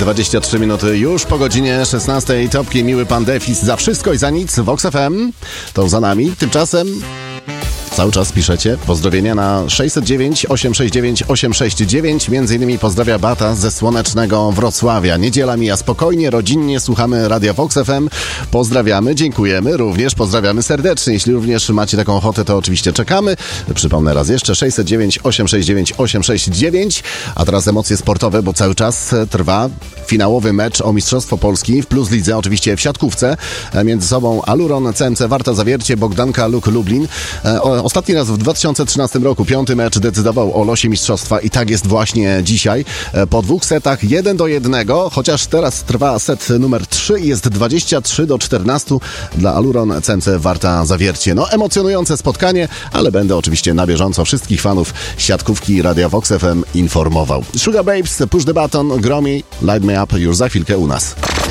23 minuty już po godzinie 16. Topki, miły pan Defis za wszystko i za nic. Vox FM to za nami. Tymczasem cały czas piszecie pozdrowienia na 609 869 869. Między innymi pozdrawia Bata ze słonecznego Wrocławia. Niedziela mija spokojnie, rodzinnie, słuchamy Radia Vox FM. Pozdrawiamy, dziękujemy, również pozdrawiamy serdecznie. Jeśli również macie taką ochotę, to oczywiście czekamy. Przypomnę raz jeszcze 609 869 869. A teraz emocje sportowe, bo cały czas trwa finałowy mecz o Mistrzostwo Polski w Plus Lidze, oczywiście w siatkówce. Między sobą Aluron, CMC Warta Zawiercie, Bogdanka Luk Lublin. Ostatni raz w 2013 roku 5. mecz decydował o losie mistrzostwa i tak jest właśnie dzisiaj. Po 2 setach 1-1, chociaż teraz trwa set numer 3 i jest 23-14 dla Aluron CMC Warta Zawiercie. No, emocjonujące spotkanie, ale będę oczywiście na bieżąco wszystkich fanów siatkówki Radia Vox FM informował. Sugar Babes, Push the Button, Gromi, Light Me Up już za chwilkę u nas.